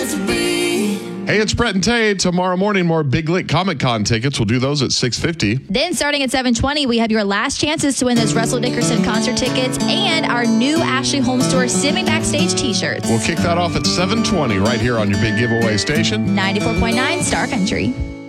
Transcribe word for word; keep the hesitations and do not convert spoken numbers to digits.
meant to be. Hey, it's Brett and Tay. Tomorrow morning, more Big Lick Comic Con tickets. We'll do those at six fifty. Then starting at seven twenty, we have your last chances to win those Russell Dickerson concert tickets and our new Ashley Home Store Simming Backstage t-shirts. We'll kick that off at seven twenty right here on your big giveaway station. ninety-four point nine Star Country.